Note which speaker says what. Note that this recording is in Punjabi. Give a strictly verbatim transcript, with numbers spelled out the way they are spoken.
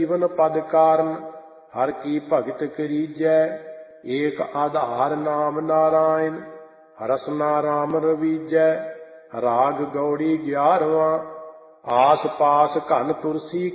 Speaker 1: ਜੀਵਨ ਪਦ ਕਾਰਨ ਹਰ ਕੀ ਭਗਤ ਕਰੀਜੈ। ਏਕ ਆਧਾਰ ਨਾਮ ਨਾਰਾਇਣ ਰਸਨਾ ਰਾਮ ਰਵੀਜੈ। ਰਾਗ ਗੌੜੀ ਗਿਆਰਵਾਂ ਆਸ ਪਾਸ ਘਨ ਤੁਲਸੀ